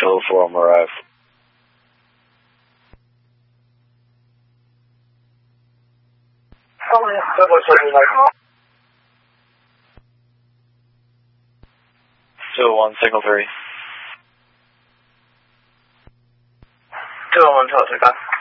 Kilo 4 on arrive. Two one single 3. 201 Delta,